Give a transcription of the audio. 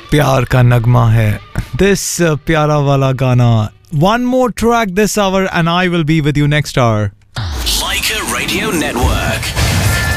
प्यार का नगमा है this प्यारा वाला गाना. One more track this hour and I will be with you next hour. Like a Radio Network.